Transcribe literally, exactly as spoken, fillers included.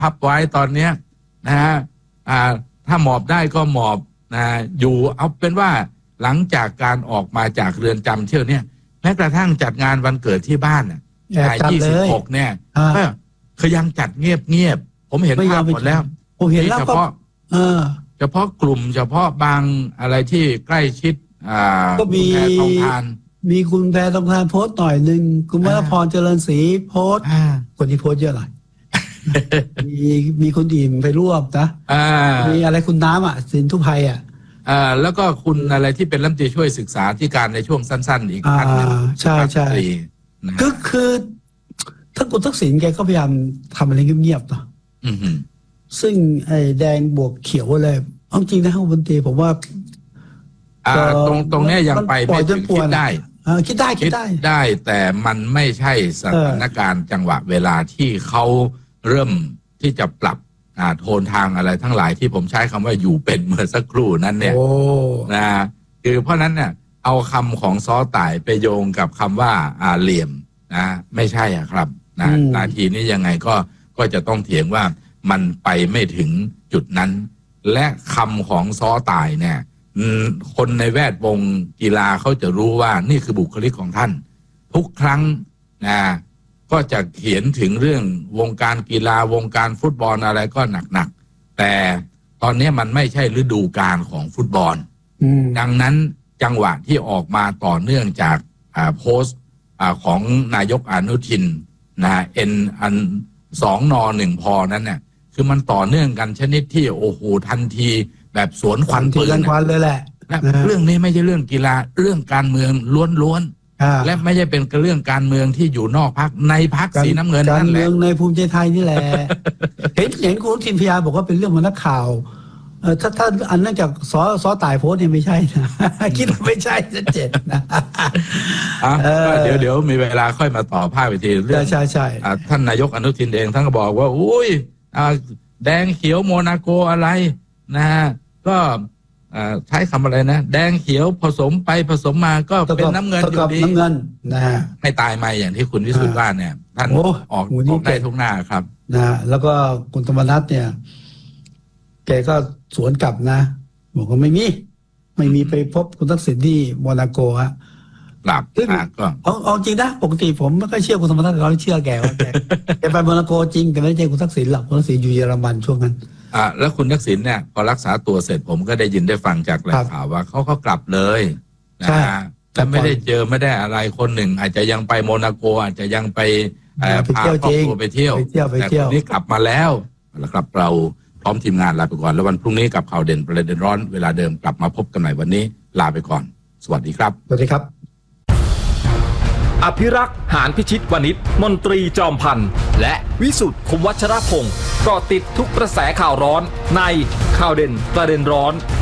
พับไว้ตอนเนี้ยนะฮะอ่าถ้าหมอบได้ก็หมอบนะอยู่เอาเป็นว่าหลังจากการออกมาจากเรือนจำเที่ยวเนี้ยแม้กระทั่งจัดงานวันเกิดที่บ้านอ่ะยี่สิบหกเนี่ยก็คือยังจัดเงียบเงียบผมเห็นภาพหมดแล้วผมเห็นแล้วก็เออเฉพาะกลุ่มเฉพาะบางอะไรที่ใกล้ชิดอ่าก็มีทองทานมีคุณแพทองทานโพสต์หน่อยหนึ่งคุณวรพรเจริญศรีโพสต์คนที่โพสต์เยอะหน่อยมีมีคุณอิ่มไปร่วมนะมีอะไรคุณน้ำอ่ะสินทุพไพอ่ะอ่าแล้วก็คุณอะไรที่เป็นรัฐมนตรีช่วยศึกษาธิการในช่วงสั้นๆอีกท่านนึงใช่ใช่คือคือถ้าคุณทักษิณแกก็พยายามทำอะไรเงียบๆเนาะซึ่งไอ้แดงบวกเขียวอะไรเอาจริงนะคุณบันตีผมว่าอ่าตรงตรงนี้ยังไปไม่ถึงคิดได้คิดได้คิดได้ได้แต่มันไม่ใช่สถานการณ์จังหวะเวลาที่เขาเริ่มที่จะปรับอ่าโทนทางอะไรทั้งหลายที่ผมใช้คำว่าอยู่เป็นเมื่อสักครู่นั้นเนี่ยนะคือเพราะนั้นเนี่ยเอาคำของซ้อต่ายไปโยงกับคำว่าอ่าเหลี่ยมนะไม่ใช่อ่ะครับนะนาทีนี้ยังไงก็ก็จะต้องเถียงว่ามันไปไม่ถึงจุดนั้นและคำของซ้อต่ายเนี่ยคนในแวดวงกีฬาเขาจะรู้ว่านี่คือบุคลิกของท่านทุกครั้งนะก็จะเขียนถึงเรื่องวงการกีฬาวงการฟุตบอลอะไรก็หนักๆแต่ตอนนี้มันไม่ใช่ฤดูกาลของฟุตบอลดังนั้นจังหวะที่ออกมาต่อเนื่องจากโพสต์ของนายกอนุทินนะเอ็นอันสองนอหนึ่งพอนั้นเนี่ยคือมันต่อเนื่องกันชนิดที่โอ้โหทันทีแบบสวนควันปืนเลยแหละเรื่องนี้ไม่ใช่เรื่องกีฬาเรื่องการเมืองล้วนๆและไม่ใช่เป็นเรื่องการเมืองที่อยู่นอกพรรคในพรรคสีน้ำเงินนั่นแหละการเมืองในภูมิใจไทยนี่แหละเห็นเห็นคุณทินพยาบอกว่าเป็นเรื่องของนักข่าวเออถ้าถ้าอันนั้นจากซอซอตายโพสเนี่ยไม่ใช่นะคิดว่าไม่ใช่ชัดเจนนะเดี๋ยวเดี๋ยวมีเวลาค่อยมาต่อภาพอีกทีเรื่องใช่ใช่ท่านนายกอนุทินเองท่านก็บอกว่าอุ้ยแดงเขียวโมนาโกอะไรนะฮะก็ใช้คำอะไรนะแดงเขียวผสมไปผสมมาก็เป็นน้ำเงินอยู่ดีน้ำเงินนะไม่ตายไหมอย่างที่คุณวิสุทธิ์ว่าเนี่ยท่านออกออกได้ทุกหน้าครับนะแล้วก็คุณธรรมนัสเนี่ยแกก็สวนกลับนะบอกว่าไม่มีไม่มีไปพบคุณทักษิณที่โมนาโกฮะหลับก็เอาเอาจริงนะปกติผมไม่ค่อยเชื่อคุณธรรมนัสเราเชื่อแกว่าแกแกไปโมนาโกจริงแต่ไม่ใช่คุณทักษิณหรอกคุณทักษิณอยู่เยอรมันช่วงนั้นอ่าแล้วคุณทักษิณเนี่ยพอรักษาตัวเสร็จผมก็ได้ยินได้ฟังจากแหล่งข่าวว่าเขาก็กลับเลยนะแต่ไม่ได้เจอไม่ได้อะไรคนหนึ่งอาจจะยังไปโมนาโกอาจจะยังไปพาครอบครัวไปเที่ยวแต่คนนี้กลับมาแล้วแล้วครับเราพร้อมทีมงานลาไปก่อนแล้ววันพรุ่งนี้กับข่าวเด่นประเด็นร้อนเวลาเดิมกลับมาพบกันใหม่วันนี้ลาไปก่อนสวัสดีครับสวัสดีครับอภิรักษ์หานพิชิตวณิชมนตรีจอมพันธ์และวิสุทธิ์คมวัชรพงศ์เกาะติดทุกกระแสข่าวร้อนในข่าวเด่นประเด็นร้อน